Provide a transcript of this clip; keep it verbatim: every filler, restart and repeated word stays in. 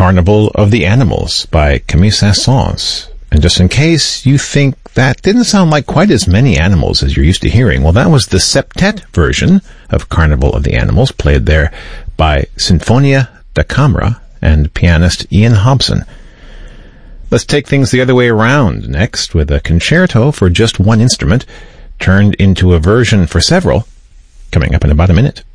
Carnival of the Animals by Camille Saint-Saëns. And just in case you think that didn't sound like quite as many animals as you're used to hearing, well, that was the septet version of Carnival of the Animals, played there by Sinfonia da Camera and pianist Ian Hobson. Let's take things the other way around next with a concerto for just one instrument, turned into a version for several, coming up in about a minute.